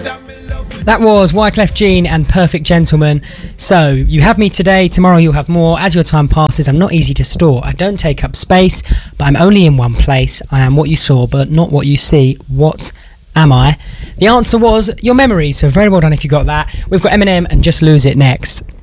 That was Wyclef Jean and Perfect Gentleman. So, you have me today, tomorrow you'll have more. As your time passes, I'm not easy to store. I don't take up space, but I'm only in one place. I am what you saw, but not what you see. What am I? The answer was your memories, so very well done if you got that. We've got Eminem and Just Lose It next.